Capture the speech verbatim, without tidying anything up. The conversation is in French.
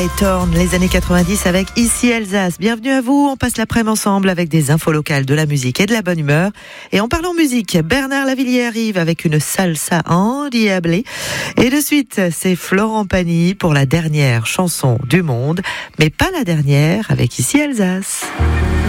et Thorn, les années quatre-vingt-dix avec Ici Alsace. Bienvenue à vous, on passe l'après-midi ensemble avec des infos locales, de la musique et de la bonne humeur. Et en parlant musique, Bernard Lavilliers arrive avec une salsa endiablée. Et de suite, c'est Florent Pagny pour la dernière chanson du monde, mais pas la dernière avec Ici Alsace.